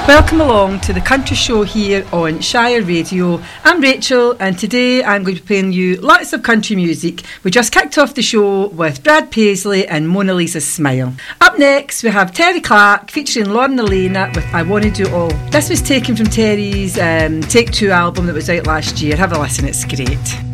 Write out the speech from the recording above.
Welcome along to the Country Show here on Shire Radio. I'm Rachel, and today I'm going to be playing you lots of country music. We just kicked off the show with Brad Paisley and Mona Lisa's Smile. Up next we have Terry Clark featuring Lauren Elena with I Want to Do It All. This was taken from Terry's Take Two album that was out last year. Have a listen, it's great.